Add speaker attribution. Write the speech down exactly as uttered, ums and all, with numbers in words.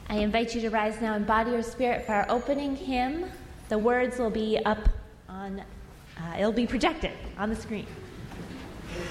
Speaker 1: I invite you to rise now in body or spirit for our opening hymn. The words will be up on, uh, it'll be projected on the screen.